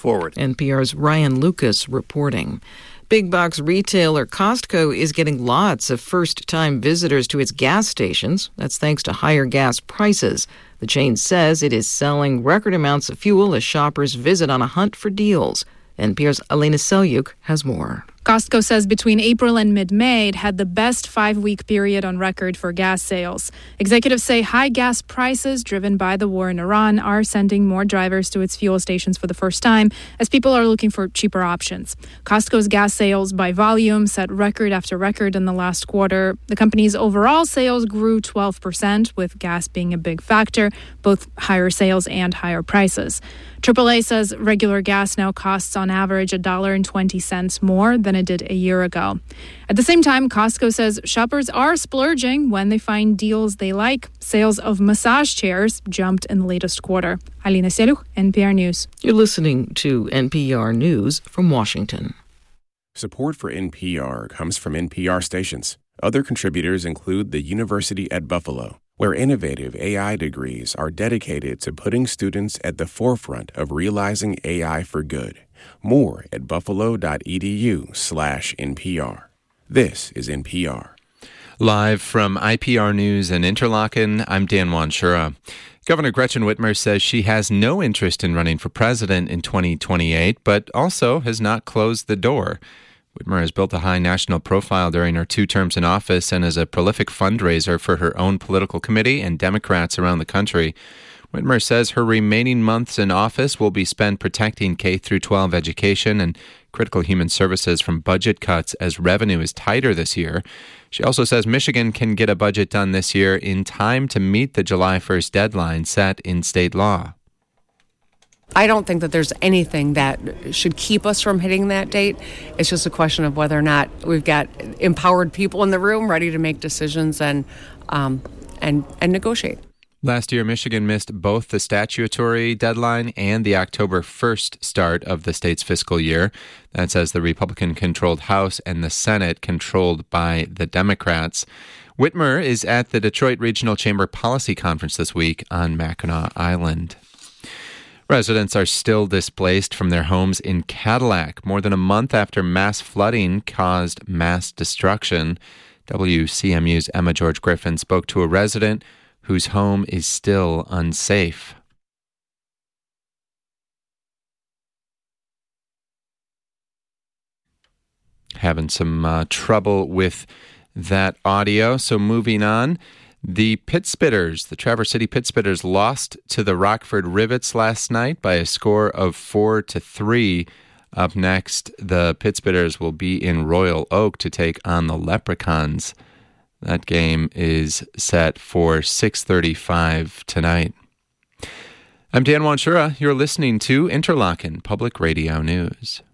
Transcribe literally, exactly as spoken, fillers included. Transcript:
forward. N P R's Ryan Lucas reporting. Big box retailer Costco is getting lots of first-time visitors to its gas stations. That's thanks to higher gas prices. The chain says it is selling record amounts of fuel as shoppers visit on a hunt for deals. N P R's Alina Selyuk has more. Costco says between April and mid-May, it had the best five-week period on record for gas sales. Executives say high gas prices driven by the war in Iran are sending more drivers to its fuel stations for the first time as people are looking for cheaper options. Costco's gas sales by volume set record after record in the last quarter. The company's overall sales grew twelve percent, with gas being a big factor, both higher sales and higher prices. triple A says regular gas now costs on average one dollar and twenty cents more than it did a year ago. At the same time, Costco says shoppers are splurging when they find deals they like. Sales of massage chairs jumped in the latest quarter. Alina Selyuk, N P R News. You're listening to N P R News from Washington. Support for N P R comes from N P R stations. Other contributors include the University at Buffalo, where innovative A I degrees are dedicated to putting students at the forefront of realizing A I for good. More at buffalo.edu slash NPR. This is N P R. Live from I P R News in Interlaken, I'm Dan Wanshura. Governor Gretchen Whitmer says she has no interest in running for president in twenty twenty-eight, but also has not closed the door. Whitmer has built a high national profile during her two terms in office and is a prolific fundraiser for her own political committee and Democrats around the country. Whitmer says her remaining months in office will be spent protecting K through twelve education and critical human services from budget cuts as revenue is tighter this year. She also says Michigan can get a budget done this year in time to meet the July first deadline set in state law. I don't think that there's anything that should keep us from hitting that date. It's just a question of whether or not we've got empowered people in the room ready to make decisions and um, and and negotiate. Last year, Michigan missed both the statutory deadline and the October first start of the state's fiscal year. That's as the Republican-controlled House and the Senate controlled by the Democrats. Whitmer is at the Detroit Regional Chamber Policy Conference this week on Mackinac Island. Residents are still displaced from their homes in Cadillac more than a month after mass flooding caused mass destruction. W C M U's Emma George Griffin spoke to a resident whose home is still unsafe. Having some uh, trouble with that audio, so moving on. The Pittsbitters, the Traverse City Pittsbitters, lost to the Rockford Rivets last night by a score of four to three. Up next, the Pittsbitters will be in Royal Oak to take on the Leprechauns. That game is set for six thirty-five tonight. I'm Dan Wanshura. You're listening to Interlaken Public Radio News.